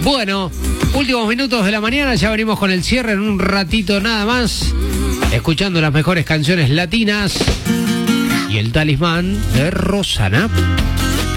Bueno, últimos minutos de la mañana, ya venimos con el cierre en un ratito nada más, escuchando las mejores canciones latinas y el talismán de Rosana.